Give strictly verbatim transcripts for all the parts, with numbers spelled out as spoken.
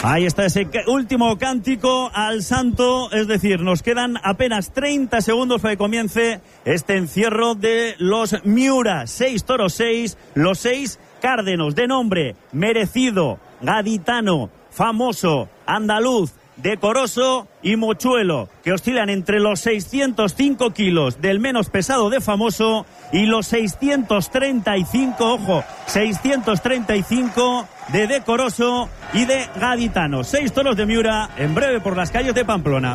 Ahí está ese último cántico al santo, es decir, nos quedan apenas treinta segundos para que comience este encierro de los Miura. Seis toros, seis, los seis cárdenos de nombre merecido, gaditano, famoso, andaluz, decoroso y mochuelo, que oscilan entre los seiscientos cinco kilos del menos pesado de famoso y los seiscientos treinta y cinco, ojo, seiscientos treinta y cinco de decoroso y de gaditano. Seis toros de Miura en breve por las calles de Pamplona.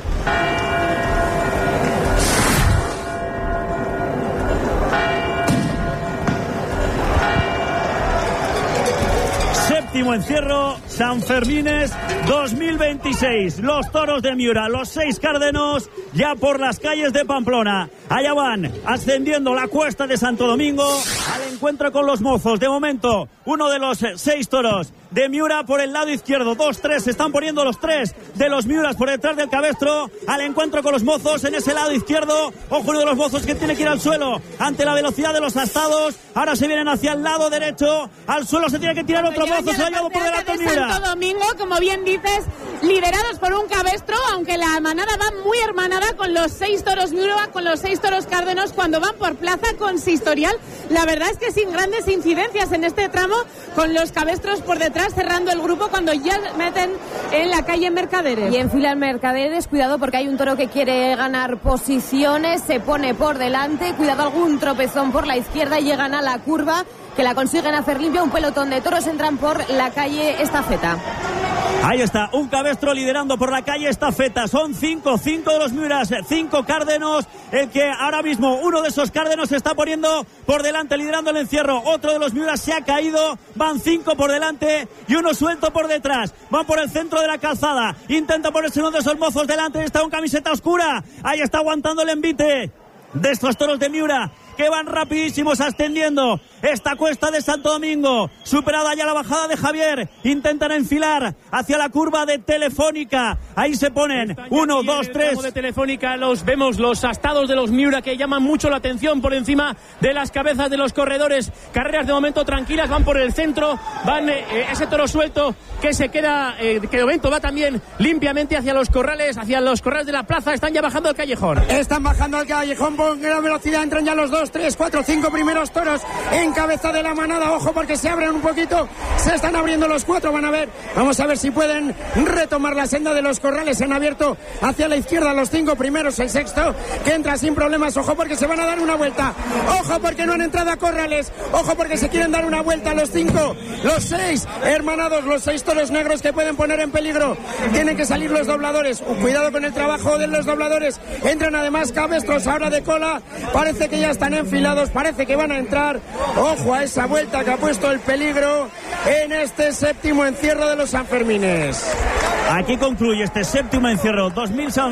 Séptimo encierro, Sanfermines dos mil veintiséis. Los toros de Miura, los seis cárdenos, ya por las calles de Pamplona. Allá van, ascendiendo la cuesta de Santo Domingo al encuentro con los mozos. De momento, uno de los seis toros de Miura por el lado izquierdo. Dos, tres, se están poniendo los tres de los Miuras por detrás del cabestro al encuentro con los mozos en ese lado izquierdo. Ojo, uno de los mozos que tiene que ir al suelo ante la velocidad de los astados. Ahora se vienen hacia el lado derecho. Al suelo se tiene que tirar otro mozo. Se ha llevado por delante Miura. Santo Domingo, como bien dices, liderados por un cabestro, aunque la manada va muy hermanada con los seis toros Miura, con los seis toros cárdenos cuando van por plaza consistorial. La verdad es que sin grandes incidencias en este tramo, con los cabestros por detrás cerrando el grupo cuando ya meten en la calle Mercaderes. Y en fila Mercaderes, cuidado porque hay un toro que quiere ganar posiciones, se pone por delante, cuidado algún tropezón por la izquierda y llegan a la curva, que la consiguen hacer limpia. Un pelotón de toros entran por la calle Estafeta. Ahí está, un cabestro liderando por la calle Estafeta. Son cinco, cinco de los Miuras, cinco cárdenos. El que ahora mismo uno de esos cárdenos se está poniendo por delante, liderando el encierro. Otro de los Miuras se ha caído. Van cinco por delante y uno suelto por detrás. Van por el centro de la calzada. Intenta ponerse uno de esos mozos delante. Está con camiseta oscura. Ahí está aguantando el envite de estos toros de Miura, que van rapidísimos ascendiendo esta cuesta de Santo Domingo. Superada ya la bajada de Javier, intentan enfilar hacia la curva de Telefónica. Ahí se ponen uno, dos, tres. De Telefónica los vemos, los astados de los Miura, que llaman mucho la atención por encima de las cabezas de los corredores. Carreras de momento tranquilas, van por el centro, van eh, ese toro suelto que se queda, eh, que de momento va también limpiamente hacia los corrales, hacia los corrales de la plaza. Están ya bajando al callejón. Están bajando al callejón con gran velocidad, entran ya los dos, tres, cuatro, cinco primeros toros en cabeza de la manada. Ojo porque se abren un poquito, se están abriendo los cuatro, van a ver, vamos a ver si pueden retomar la senda de los corrales. Se han abierto hacia la izquierda los cinco primeros, el sexto que entra sin problemas. Ojo porque se van a dar una vuelta, ojo porque no han entrado a corrales, ojo porque se quieren dar una vuelta los cinco, los seis hermanados, los seis toros negros que pueden poner en peligro. Tienen que salir los dobladores, cuidado con el trabajo de los dobladores. Entran además cabestros ahora de cola, parece que ya están enfilados, parece que van a entrar. Ojo a esa vuelta que ha puesto el peligro en este séptimo encierro de los Sanfermines. Aquí concluye este séptimo encierro dos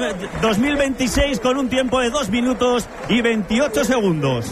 mil veintiséis con un tiempo de dos minutos y veintiocho segundos.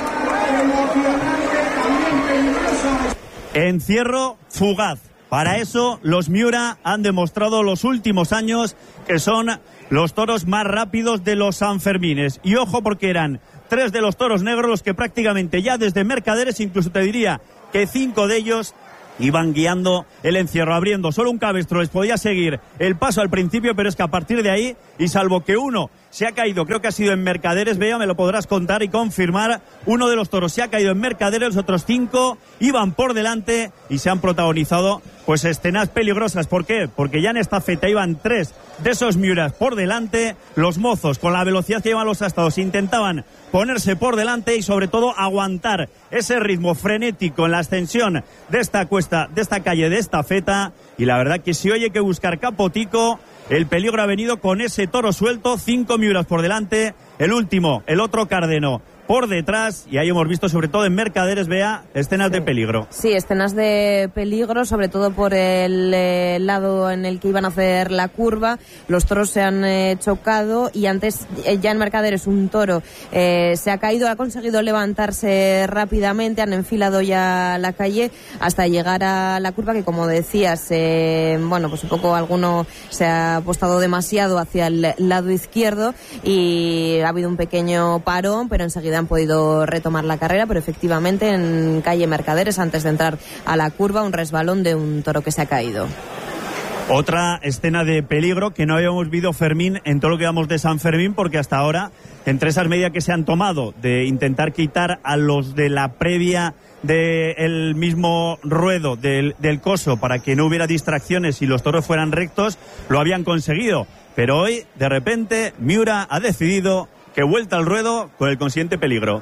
Encierro fugaz. Para eso los Miura han demostrado los últimos años que son los toros más rápidos de los Sanfermines. Y ojo porque eran tres de los toros negros los que prácticamente ya desde Mercaderes, incluso te diría que cinco de ellos iban guiando el encierro, abriendo. Solo un cabestro les podía seguir el paso al principio, pero es que a partir de ahí, y salvo que uno se ha caído, creo que ha sido en Mercaderes, Bea, me lo podrás contar y confirmar, uno de los toros se ha caído en Mercaderes, los otros cinco iban por delante y se han protagonizado pues escenas peligrosas. ¿Por qué? Porque ya en esta feta iban tres de esos Miuras por delante. Los mozos, con la velocidad que llevan los astados, intentaban ponerse por delante y sobre todo aguantar ese ritmo frenético en la ascensión de esta cuesta, de esta calle, de esta feta. Y la verdad que si hoy hay que buscar capotico, el peligro ha venido con ese toro suelto, cinco Miuras por delante, el último, el otro cárdeno por detrás, y ahí hemos visto sobre todo en Mercaderes, Bea, escenas sí. de peligro. Sí, escenas de peligro, sobre todo por el eh, lado en el que iban a hacer la curva. Los toros se han eh, chocado y antes eh, ya en Mercaderes un toro eh, se ha caído, ha conseguido levantarse rápidamente, han enfilado ya la calle hasta llegar a la curva, que como decías, eh, bueno, pues un poco alguno se ha apostado demasiado hacia el lado izquierdo y ha habido un pequeño parón, pero enseguida han podido retomar la carrera, pero efectivamente en calle Mercaderes, antes de entrar a la curva, un resbalón de un toro que se ha caído. Otra escena de peligro que no habíamos visto, Fermín, en todo lo que vamos de San Fermín, porque hasta ahora, entre esas medidas que se han tomado de intentar quitar a los de la previa del mismo ruedo del, del coso para que no hubiera distracciones y los toros fueran rectos, lo habían conseguido. Pero hoy, de repente, Miura ha decidido que vuelta al ruedo con el consiguiente peligro.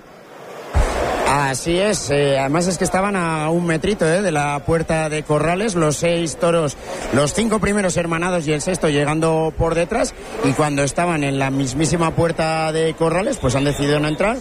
Así es, eh, además es que estaban a un metrito eh, de la puerta de Corrales, los seis toros, los cinco primeros hermanados y el sexto llegando por detrás, y cuando estaban en la mismísima puerta de Corrales, pues han decidido no entrar,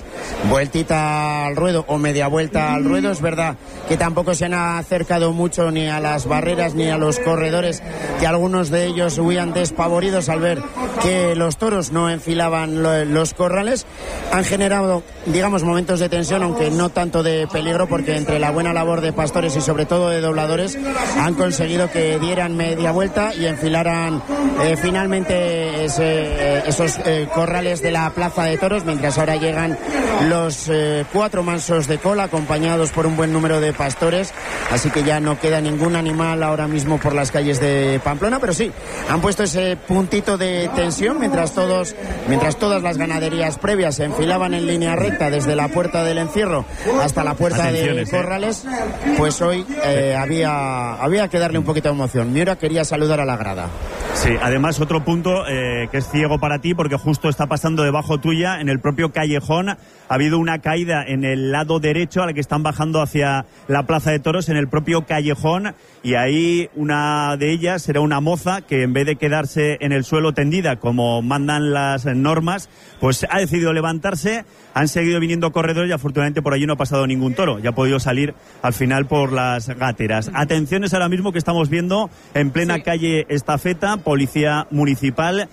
vueltita al ruedo o media vuelta al ruedo. Es verdad que tampoco se han acercado mucho ni a las barreras ni a los corredores, que algunos de ellos huían despavoridos al ver que los toros no enfilaban lo, los corrales. Han generado, digamos, momentos de tensión, aunque no tanto de peligro, porque entre la buena labor de pastores y sobre todo de dobladores han conseguido que dieran media vuelta y enfilaran eh, finalmente ese, eh, esos eh, corrales de la plaza de toros, mientras ahora llegan los eh, cuatro mansos de cola acompañados por un buen número de pastores, así que ya no queda ningún animal ahora mismo por las calles de Pamplona, pero sí, han puesto ese puntito de tensión mientras todos, mientras todas las ganaderías previas se enfilaban en línea recta desde la puerta del encierro hasta la puerta de Corrales, eh. pues hoy eh, había, había que darle un poquito de emoción. Miura quería saludar a la grada. Sí, además otro punto eh, que es ciego para ti, porque justo está pasando debajo tuya, en el propio callejón, ha habido una caída en el lado derecho a la que están bajando hacia la Plaza de Toros, en el propio callejón, y ahí una de ellas era una moza que en vez de quedarse en el suelo tendida como mandan las normas, pues ha decidido levantarse. Han seguido viniendo corredores y afortunadamente por allí no ha pasado ningún toro. Ya ha podido salir al final por las gateras. Atenciones ahora mismo que estamos viendo en plena sí. calle Estafeta, policía municipal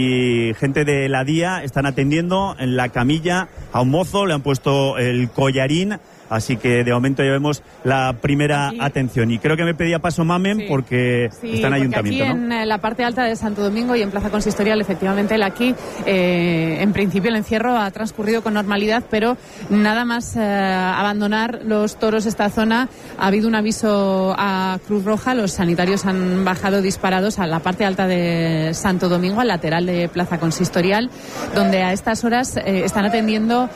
y gente de la D I A están atendiendo en la camilla a un mozo, le han puesto el collarín. Así que de momento ya vemos la primera aquí. Atención. Y creo que me pedía paso Mamen sí. porque sí, está en porque ayuntamiento, aquí ¿no? En la parte alta de Santo Domingo y en Plaza Consistorial, efectivamente, el aquí, eh, en principio el encierro ha transcurrido con normalidad, pero nada más eh, abandonar los toros esta zona, ha habido un aviso a Cruz Roja, los sanitarios han bajado disparados a la parte alta de Santo Domingo, al lateral de Plaza Consistorial, donde a estas horas eh, están atendiendo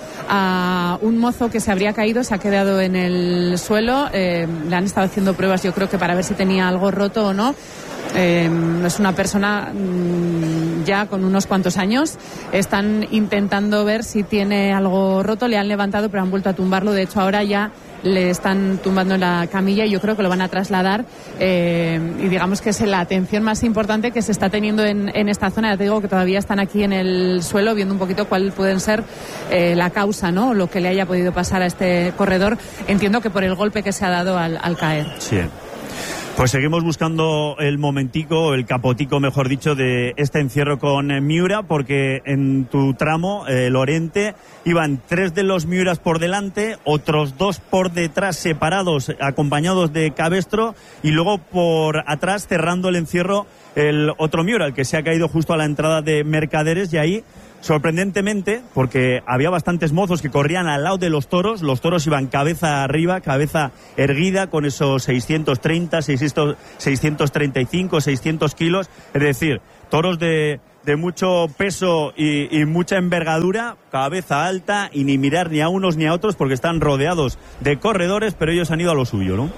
a un mozo que se habría caído, se ha quedado en el suelo, eh, le han estado haciendo pruebas, yo creo que para ver si tenía algo roto o no. Eh, es una persona mmm, ya con unos cuantos años, están intentando ver si tiene algo roto, le han levantado pero han vuelto a tumbarlo, de hecho ahora ya le están tumbando en la camilla y yo creo que lo van a trasladar eh, y digamos que es la atención más importante que se está teniendo en, en esta zona. Ya te digo que todavía están aquí en el suelo viendo un poquito cuál puede ser eh, la causa, ¿no? Lo que le haya podido pasar a este corredor. Entiendo que por el golpe que se ha dado al, al caer. Sí. Pues seguimos buscando el momentico, el capotico, mejor dicho, de este encierro con Miura, porque en tu tramo, eh, Lorente, iban tres de los Miuras por delante, otros dos por detrás separados, acompañados de Cabestro, y luego por atrás, cerrando el encierro, el otro Miura, el que se ha caído justo a la entrada de Mercaderes, y ahí, sorprendentemente, porque había bastantes mozos que corrían al lado de los toros, los toros iban cabeza arriba, cabeza erguida, con esos seiscientos treinta, seiscientos, seiscientos treinta y cinco, seiscientos kilos, es decir, toros de, de mucho peso y, y mucha envergadura, cabeza alta, y ni mirar ni a unos ni a otros porque están rodeados de corredores, pero ellos han ido a lo suyo, ¿no?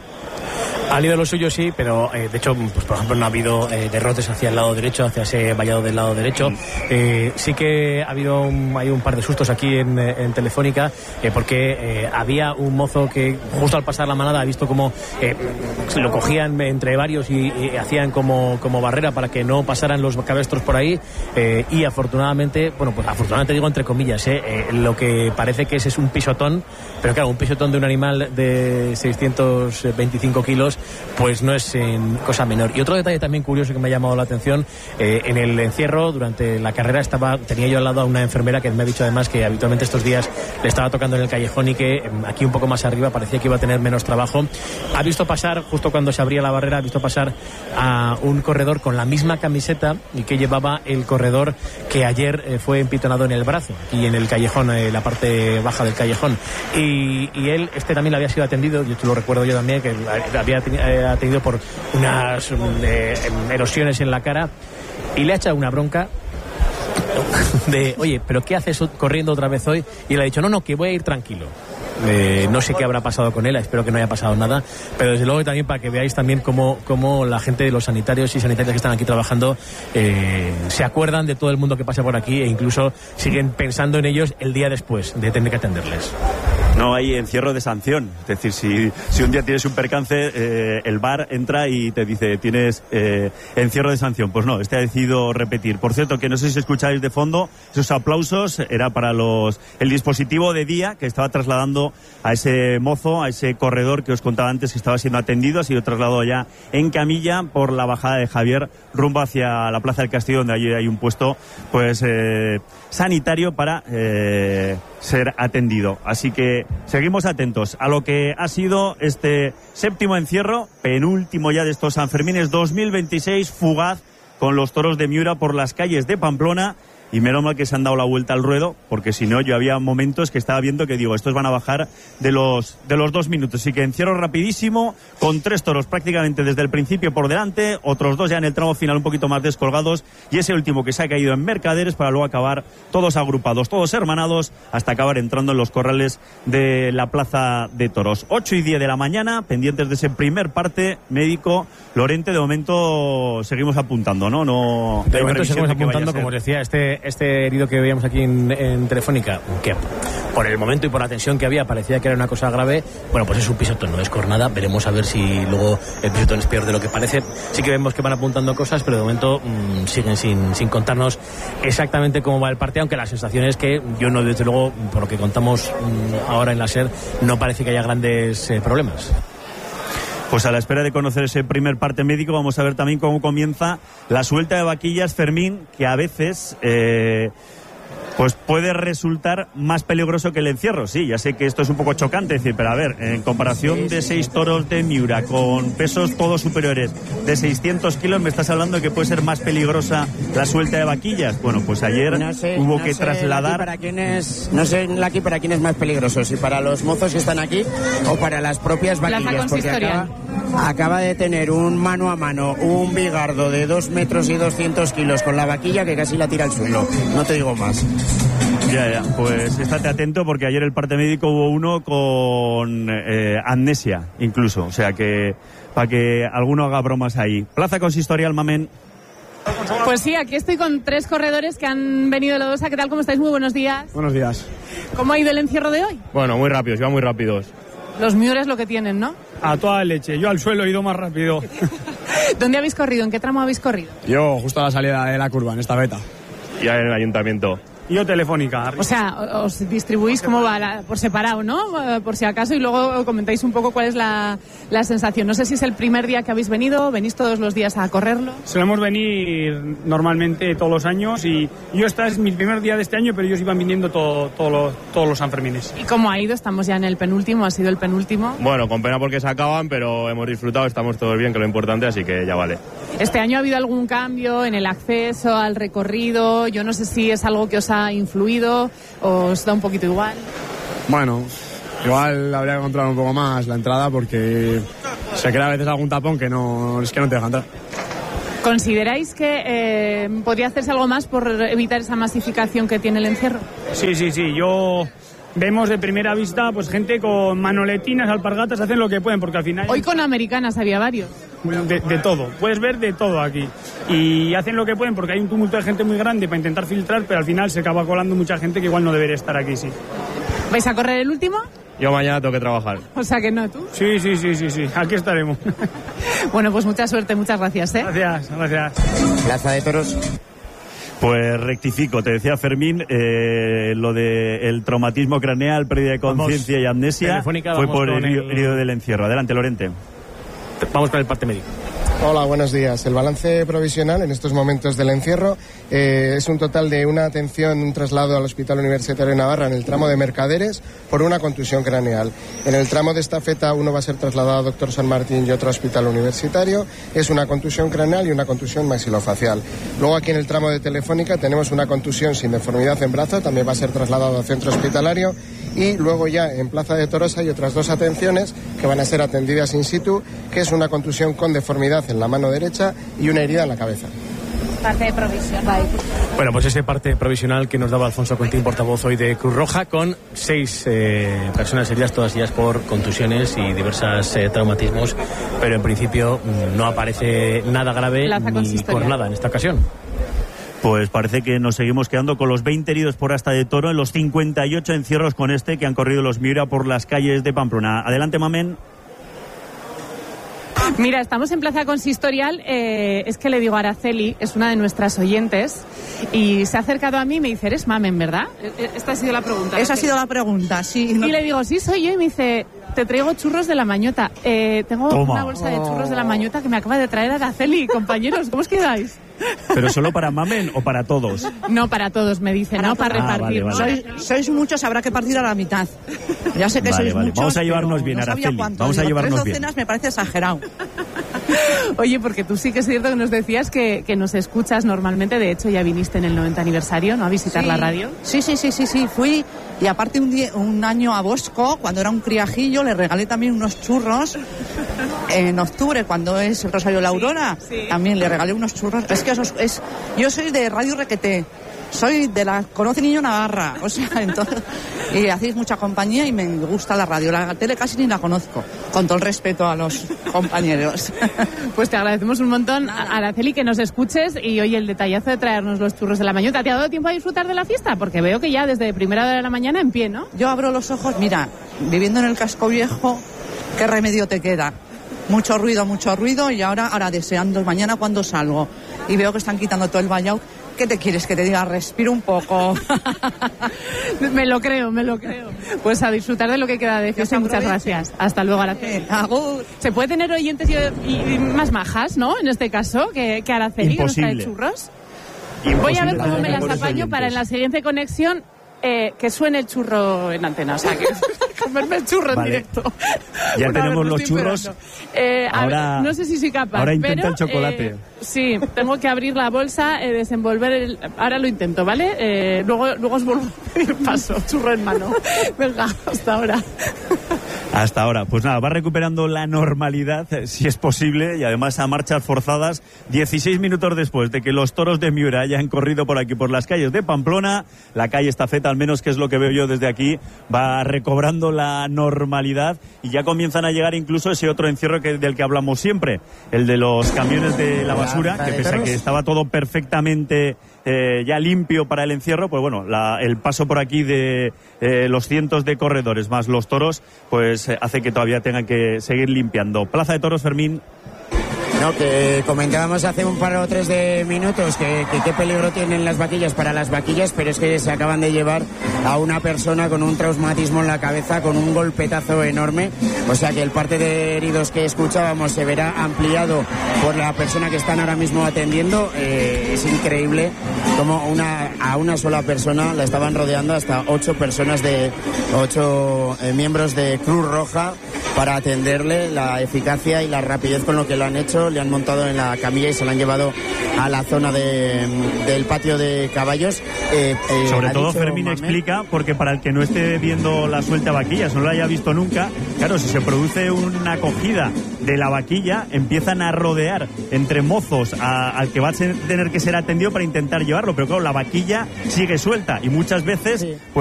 Han ido lo suyo, sí, pero eh, de hecho, pues por ejemplo, no ha habido eh, derrotes hacia el lado derecho, hacia ese vallado del lado derecho. Eh, sí que ha habido un, hay un par de sustos aquí en, en Telefónica, eh, porque eh, había un mozo que justo al pasar la manada ha visto como eh, lo cogían entre varios y, y hacían como, como barrera para que no pasaran los cabestros por ahí, eh, y afortunadamente, bueno, pues afortunadamente digo entre comillas, eh, eh, lo que parece que ese es un pisotón, pero claro, un pisotón de un animal de seiscientos veinticinco kilos, pues no es eh, cosa menor. Y otro detalle también curioso que me ha llamado la atención, eh, en el encierro durante la carrera estaba tenía yo al lado a una enfermera que me ha dicho además que habitualmente estos días le estaba tocando en el callejón y que eh, aquí un poco más arriba parecía que iba a tener menos trabajo. Ha visto pasar, justo cuando se abría la barrera, ha visto pasar a un corredor con la misma camiseta y que llevaba el corredor que ayer eh, fue empitonado en el brazo y en el callejón, eh, la parte baja del callejón, y, y él, este también le había sido atendido, yo lo recuerdo yo también, que había tenido eh, ha tenido por unas eh, erosiones en la cara y le ha echado una bronca de, oye, ¿pero qué haces corriendo otra vez hoy? Y le ha dicho, no, no, que voy a ir tranquilo. Eh, no sé qué habrá pasado con él, espero que no haya pasado nada, pero desde luego también para que veáis también cómo, cómo la gente de los sanitarios y sanitarias que están aquí trabajando eh, se acuerdan de todo el mundo que pasa por aquí e incluso siguen pensando en ellos el día después de tener que atenderles. No hay encierro de sanción. Es decir, si, si un día tienes un percance, eh, el V A R entra y te dice, tienes eh, encierro de sanción. Pues no, este ha decidido repetir. Por cierto, que no sé si escucháis de fondo, esos aplausos era para los el dispositivo de día que estaba trasladando a ese mozo, a ese corredor que os contaba antes que estaba siendo atendido. Ha sido trasladado ya en camilla por la bajada de Javier rumbo hacia la Plaza del Castillo, donde allí hay un puesto pues eh, sanitario para eh, ser atendido. Así que seguimos atentos a lo que ha sido este séptimo encierro, penúltimo ya de estos Sanfermines dos mil veintiséis, fugaz con los toros de Miura por las calles de Pamplona. Y menos mal que se han dado la vuelta al ruedo, porque si no, yo había momentos que estaba viendo que digo, estos van a bajar de los de los dos minutos. Así que encierro rapidísimo, con tres toros prácticamente desde el principio por delante, otros dos ya en el tramo final un poquito más descolgados, y ese último que se ha caído en Mercaderes para luego acabar todos agrupados, todos hermanados, hasta acabar entrando en los corrales de la Plaza de Toros. ocho y diez de la mañana, pendientes de ese primer parte médico. Lorente, de momento seguimos apuntando, ¿no? no de momento seguimos apuntando, como os decía, este este herido que veíamos aquí en, en Telefónica, que por el momento y por la tensión que había parecía que era una cosa grave. Bueno, pues es un pisotón, no es cornada. Veremos a ver si luego el pisotón es peor de lo que parece. Sí que vemos que van apuntando cosas, pero de momento mmm, siguen sin, sin contarnos exactamente cómo va el parte, aunque la sensación es que yo no, desde luego, por lo que contamos mmm, ahora en la SER, no parece que haya grandes eh, problemas. Pues a la espera de conocer ese primer parte médico, vamos a ver también cómo comienza la suelta de vaquillas, Fermín, que a veces eh, pues puede resultar más peligroso que el encierro. Sí, ya sé que esto es un poco chocante, decir, pero a ver, en comparación de seis toros de Miura con pesos todos superiores de seiscientos kilos, me estás hablando de que puede ser más peligrosa la suelta de vaquillas. Bueno, pues ayer no sé, hubo no que sé trasladar... Para quién es, no sé aquí para quién es más peligroso, si para los mozos que están aquí o para las propias vaquillas, porque acaba, acaba de tener un mano a mano, un bigardo de dos metros y doscientos kilos con la vaquilla que casi la tira al suelo. No te digo más. Ya, ya, pues estate atento porque ayer el parte médico hubo uno con eh, amnesia incluso, o sea que para que alguno haga bromas ahí. Plaza Consistorial, Mamen. Pues sí, aquí estoy con tres corredores que han venido de Lodosa. ¿Qué tal? ¿Cómo estáis? Muy buenos días. Buenos días. ¿Cómo ha ido el encierro de hoy? Bueno, muy rápidos, iban muy rápidos. Los Miura es lo que tienen, ¿no? A toda leche, yo al suelo he ido más rápido. ¿Dónde habéis corrido? ¿En qué tramo habéis corrido? Yo justo a la salida de la curva, en esta beta. Y en el ayuntamiento. Yo Telefónica. O sea, os distribuís como va la, por separado, ¿no? Por si acaso, y luego comentáis un poco cuál es la, la sensación. No sé si es el primer día que habéis venido, venís todos los días a correrlo. Solemos venir normalmente todos los años y yo este es mi primer día de este año, pero ellos iban viniendo todo, todo los, todos los Sanfermines. ¿Y cómo ha ido? Estamos ya en el penúltimo, ha sido el penúltimo. Bueno, con pena porque se acaban, pero hemos disfrutado, estamos todos bien, que es lo importante, así que ya vale. ¿Este año ha habido algún cambio en el acceso al recorrido? Yo no sé si es algo que os ha influido, os da un poquito igual. Bueno, igual habría que controlar un poco más la entrada porque se crea a veces algún tapón que no es que no te deja entrar. ¿Consideráis que eh, podría hacerse algo más por evitar esa masificación que tiene el encierro? Sí, sí, sí. Yo vemos de primera vista pues gente con manoletinas, alpargatas, hacen lo que pueden porque al final... Hoy con americanas había varios. De, de todo, puedes ver de todo aquí y hacen lo que pueden porque hay un tumulto de gente muy grande para intentar filtrar, pero al final se acaba colando mucha gente que igual no debería estar aquí, sí. ¿Vais a correr el último? Yo mañana tengo que trabajar. O sea que no, ¿tú? Sí, sí, sí, sí, sí, aquí estaremos. Bueno, pues mucha suerte, muchas gracias, ¿eh? Gracias, gracias. Plaza de Toros. Pues rectifico, te decía Fermín, eh, lo de el traumatismo craneal, pérdida de conciencia y amnesia fue por el herido el... del encierro. Adelante, Lorente. Vamos con el parte médico. Hola, buenos días. El balance provisional en estos momentos del encierro eh, es un total de una atención, un traslado al Hospital Universitario de Navarra en el tramo de Mercaderes por una contusión craneal. En el tramo de Estafeta uno va a ser trasladado a Doctor San Martín y otro a Hospital Universitario. Es una contusión craneal y una contusión maxilofacial. Luego aquí en el tramo de Telefónica tenemos una contusión sin deformidad en brazo, también va a ser trasladado al centro hospitalario. y luego ya en Plaza de Toros hay otras dos atenciones que van a ser atendidas in situ, que es una contusión con deformidad en la mano derecha y una herida en la cabeza. Parte provisional. Bueno, pues ese parte provisional que nos daba Alfonso Contín, portavoz hoy de Cruz Roja, con seis eh, personas heridas, todas ellas por contusiones y diversos eh, traumatismos, pero en principio no aparece nada grave ni por nada en esta ocasión. Pues parece que nos seguimos quedando con los veinte heridos por asta de toro en los cincuenta y ocho encierros con este que han corrido los Miura por las calles de Pamplona. Adelante, Mamen. Mira, estamos en Plaza Consistorial, eh, es que le digo a Araceli, es una de nuestras oyentes, y se ha acercado a mí y me dice, ¿eres Mamen, verdad? Esta ha sido la pregunta. Esa ha sido la pregunta, sí. No. Y le digo, sí, soy yo, y me dice, te traigo churros de la Mañota. Eh, tengo Toma. una bolsa de churros de la Mañota que me acaba de traer Araceli. Compañeros, ¿cómo os quedáis? ¿Pero solo para Mamen o para todos? No, para todos, me dicen, ¿no? Para ah, repartir. Vale, vale. Sois, sois muchos, habrá que partir a la mitad. Ya sé que vale, sois vale. muchos. Vamos a llevarnos bien, no Araceli. Vamos a llevarnos tres docenas bien. Me parece exagerado. Oye, porque tú sí que es cierto que nos decías que, que nos escuchas normalmente. De hecho, ya viniste en el noventa aniversario, ¿no? A visitar sí. la radio. Sí, sí, sí, sí, sí. Fui y aparte un, día, un año a Bosco, cuando era un criajillo, le regalé también unos churros. En octubre, cuando es el Rosario de la Aurora, sí. también le regalé unos churros. Es que eso es, es yo soy de Radio Requeté. Soy de la Conoce Niño Navarra, o sea, entonces, y hacéis mucha compañía y me gusta la radio. La tele casi ni la conozco, con todo el respeto a los compañeros. Pues te agradecemos un montón, Araceli, que nos escuches y oye, el detallazo de traernos los churros de la Mañota. ¿Te ha dado tiempo a disfrutar de la fiesta? Porque veo que ya desde primera hora de la mañana en pie, ¿no? Yo abro los ojos, mira, viviendo en el casco viejo, ¿qué remedio te queda? Mucho ruido, mucho ruido y ahora, ahora deseando mañana cuando salgo y veo que están quitando todo el vallado. ¿Qué te quieres que te diga? Respira un poco. Me lo creo, me lo creo. Pues a disfrutar de lo que queda de fiesta. Muchas gracias. Hasta luego, Araceli. Agur. Se puede tener oyentes y, y más majas, ¿no? En este caso, que, que Araceli, que nos trae churros. Imposible. Voy a ver cómo me las apaño para en la siguiente conexión eh, que suene el churro en antena. O sea, que comerme el churro vale. en directo. Ya bueno, tenemos ver, los churros. Eh, ahora, ver, no sé si soy capaz. Ahora intenta pero, el chocolate. Eh, sí, tengo que abrir la bolsa, eh, desenvolver el... Ahora lo intento, ¿vale? Eh, luego, luego os vuelvo a pedir paso, churro en mano. Venga, hasta ahora. Hasta ahora. Pues nada, va recuperando la normalidad, si es posible, y además a marchas forzadas. dieciséis minutos después de que los toros de Miura hayan corrido por aquí, por las calles de Pamplona, la calle Estafeta, al menos que es lo que veo yo desde aquí, va recobrando la normalidad y ya comienzan a llegar incluso ese otro encierro que, del que hablamos siempre, el de los camiones de la basura, que pese a que estaba todo perfectamente eh, ya limpio para el encierro, pues bueno, la, el paso por aquí de eh, los cientos de corredores más los toros, pues eh, hace que todavía tengan que seguir limpiando. Plaza de Toros, Fermín. No, que comentábamos hace un par o tres de minutos que qué peligro tienen las vaquillas para las vaquillas, pero es que se acaban de llevar a una persona con un traumatismo en la cabeza, con un golpetazo enorme, o sea que el parte de heridos que escuchábamos se verá ampliado por la persona que están ahora mismo atendiendo. Eh, es increíble como una, a una sola persona la estaban rodeando hasta ocho personas de ocho eh, miembros de Cruz Roja para atenderle, la eficacia y la rapidez con lo que lo han hecho. Le han montado en la camilla y se lo han llevado a la zona de, del patio de caballos. Eh, eh, Sobre todo Fermín Mamet, explica, porque para el que no esté viendo la suelta vaquillas, no lo haya visto nunca, claro, si se produce una acogida de la vaquilla, empiezan a rodear entre mozos a, al que va a tener que ser atendido para intentar llevarlo, pero claro, la vaquilla sigue suelta y muchas veces, sí. pues